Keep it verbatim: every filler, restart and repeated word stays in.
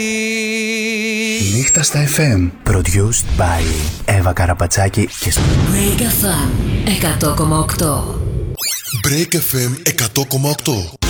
Νύχτα στα εφ εμ. Produced by Εύα Καραπατσάκη και Break εφ εμ εκατό κόμμα οκτώ. Break εφ εμ εκατό κόμμα οκτώ.